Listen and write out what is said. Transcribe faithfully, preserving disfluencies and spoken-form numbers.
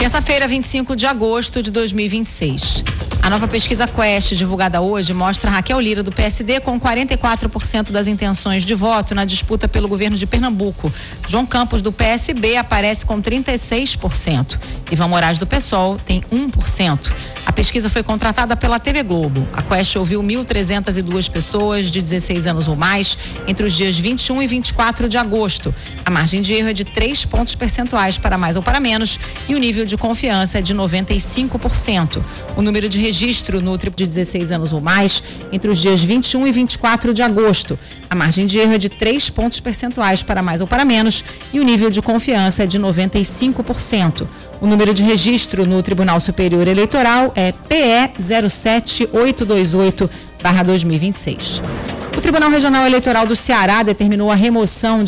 Terça-feira, vinte e cinco de agosto de dois mil e vinte e seis. A nova pesquisa Quest, divulgada hoje, mostra Raquel Lira, do P S D, com quarenta e quatro por cento das intenções de voto na disputa pelo governo de Pernambuco. João Campos, do P S B, aparece com trinta e seis por cento. Ivan Moraes, do PSOL, tem um por cento. A pesquisa foi contratada pela T V Globo. A Quest ouviu mil trezentas e duas pessoas de dezesseis anos ou mais entre os dias vinte e um e vinte e quatro de agosto. A margem de erro é de três pontos percentuais para mais ou para menos e o nível de confiança é de noventa e cinco por cento. O número de registro no triplo de dezesseis anos ou mais entre os dias vinte e um e vinte e quatro de agosto. A margem de erro é de três pontos percentuais para mais ou para menos e o nível de confiança é de noventa e cinco por cento. O número de registro no Tribunal Superior Eleitoral é P E zero sete oito dois oito barra dois mil e vinte e seis. O Tribunal Regional Eleitoral do Ceará determinou a remoção de